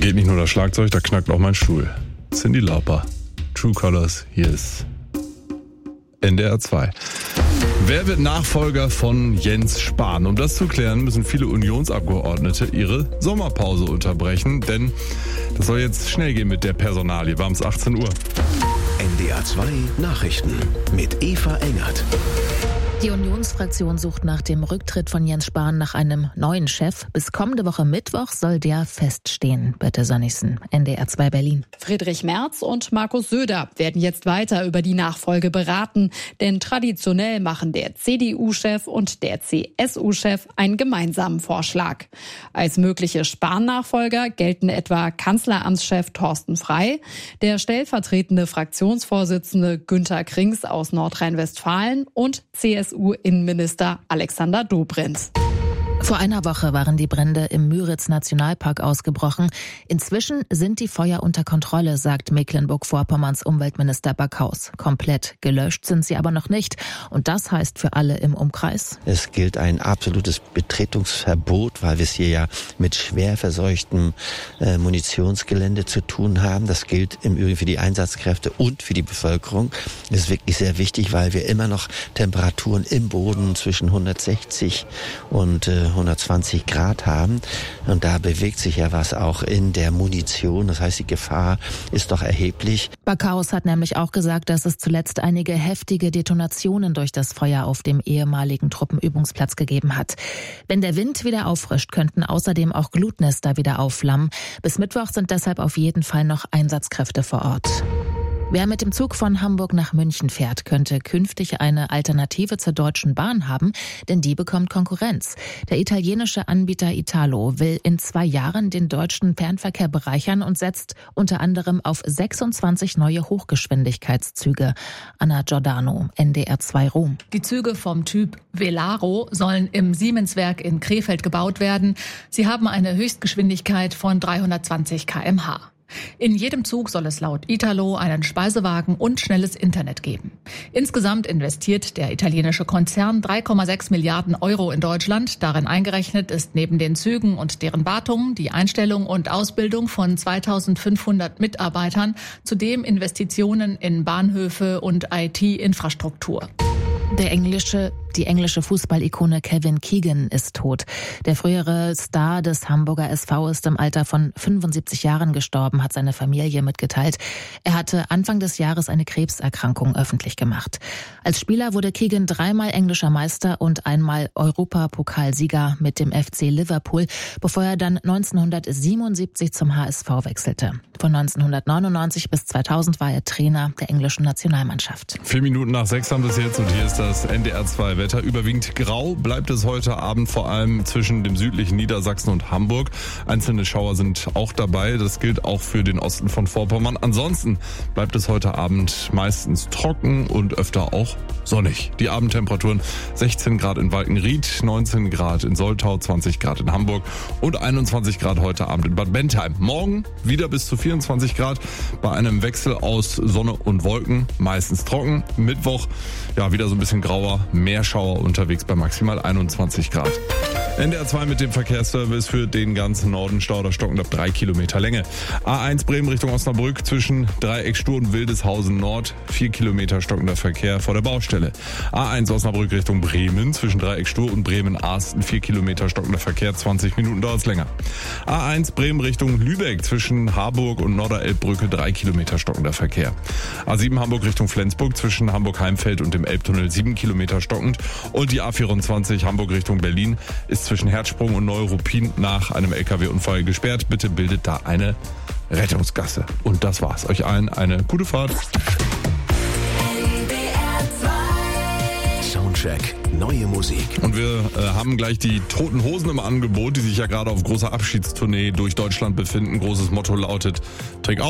geht nicht nur das Schlagzeug, da knackt auch mein Stuhl. Cyndi Lauper, True Colors, hier ist NDR 2. Wer wird Nachfolger von Jens Spahn? Um das zu klären, müssen viele Unionsabgeordnete ihre Sommerpause unterbrechen, denn das soll jetzt schnell gehen mit der Personalie. War es 18 Uhr. NDR 2 Nachrichten mit Eva Engert. Die Unionsfraktion sucht nach dem Rücktritt von Jens Spahn nach einem neuen Chef. Bis kommende Woche Mittwoch soll der feststehen. Birte Sönnigsen, NDR 2 Berlin. Friedrich Merz und Markus Söder werden jetzt weiter über die Nachfolge beraten. Denn traditionell machen der CDU-Chef und der CSU-Chef einen gemeinsamen Vorschlag. Als mögliche Spahn-Nachfolger gelten etwa Kanzleramtschef Thorsten Frey, der stellvertretende Fraktionsvorsitzende Günther Krings aus Nordrhein-Westfalen und CSU-Innenminister Alexander Dobrindt. Vor einer Woche waren die Brände im Müritz-Nationalpark ausgebrochen. Inzwischen sind die Feuer unter Kontrolle, sagt Mecklenburg-Vorpommerns Umweltminister Backhaus. Komplett gelöscht sind sie aber noch nicht. Und das heißt für alle im Umkreis: Es gilt ein absolutes Betretungsverbot, weil wir es hier ja mit schwer verseuchtem Munitionsgelände zu tun haben. Das gilt im Übrigen für die Einsatzkräfte und für die Bevölkerung. Das ist wirklich sehr wichtig, weil wir immer noch Temperaturen im Boden zwischen 160 und 120 Grad haben. Und da bewegt sich ja was auch in der Munition. Das heißt, die Gefahr ist doch erheblich. Backhaus hat nämlich auch gesagt, dass es zuletzt einige heftige Detonationen durch das Feuer auf dem ehemaligen Truppenübungsplatz gegeben hat. Wenn der Wind wieder auffrischt, könnten außerdem auch Glutnester wieder aufflammen. Bis Mittwoch sind deshalb auf jeden Fall noch Einsatzkräfte vor Ort. Wer mit dem Zug von Hamburg nach München fährt, könnte künftig eine Alternative zur Deutschen Bahn haben, denn die bekommt Konkurrenz. Der italienische Anbieter Italo will in 2 Jahren den deutschen Fernverkehr bereichern und setzt unter anderem auf 26 neue Hochgeschwindigkeitszüge. Anna Giordano, NDR 2 Rom. Die Züge vom Typ Velaro sollen im Siemenswerk in Krefeld gebaut werden. Sie haben eine Höchstgeschwindigkeit von 320 km/h. In jedem Zug soll es laut Italo einen Speisewagen und schnelles Internet geben. Insgesamt investiert der italienische Konzern 3,6 Milliarden Euro in Deutschland. Darin eingerechnet ist neben den Zügen und deren Wartung die Einstellung und Ausbildung von 2500 Mitarbeitern, zudem Investitionen in Bahnhöfe und IT-Infrastruktur. Die englische Fußballikone Kevin Keegan ist tot. Der frühere Star des Hamburger SV ist im Alter von 75 Jahren gestorben, hat seine Familie mitgeteilt. Er hatte Anfang des Jahres eine Krebserkrankung öffentlich gemacht. Als Spieler wurde Keegan 3-mal englischer Meister und einmal Europapokalsieger mit dem FC Liverpool, bevor er dann 1977 zum HSV wechselte. Von 1999 bis 2000 war er Trainer der englischen Nationalmannschaft. 4 Minuten nach 6 haben wir es jetzt und hier ist das NDR 2 Wetter. Überwiegend grau bleibt es heute Abend, vor allem zwischen dem südlichen Niedersachsen und Hamburg. Einzelne Schauer sind auch dabei. Das gilt auch für den Osten von Vorpommern. Ansonsten bleibt es heute Abend meistens trocken und öfter auch sonnig. Die Abendtemperaturen 16 Grad in Walkenried, 19 Grad in Soltau, 20 Grad in Hamburg und 21 Grad heute Abend in Bad Bentheim. Morgen wieder bis zu 24 Grad bei einem Wechsel aus Sonne und Wolken, meistens trocken. Mittwoch wieder so ein bisschen grauer, mehr Schauer unterwegs bei maximal 21 Grad. NDR 2 mit dem Verkehrsservice für den ganzen Norden. Stau oder stockend ab 3 Kilometer Länge. A1 Bremen Richtung Osnabrück zwischen Dreiecksstuhl und Wildeshausen Nord. 4 Kilometer stockender Verkehr vor der Baustelle. A1 Osnabrück Richtung Bremen zwischen Dreiecksstuhl und Bremen-Arsten. 4 Kilometer stockender Verkehr, 20 Minuten dauert es länger. A1 Bremen Richtung Lübeck zwischen Harburg und Norderelbbrücke. 3 Kilometer stockender Verkehr. A7 Hamburg Richtung Flensburg zwischen Hamburg-Heimfeld und dem Elbtunnel. 7 Kilometer stockend. Und die A24 Hamburg Richtung Berlin ist zwischen Herzsprung und Neuruppin nach einem LKW-Unfall gesperrt. Bitte bildet da eine Rettungsgasse. Und das war's. Euch allen eine gute Fahrt. Soundcheck, neue Musik. Und wir haben gleich die Toten Hosen im Angebot, die sich ja gerade auf großer Abschiedstournee durch Deutschland befinden. Großes Motto lautet: Trink auf.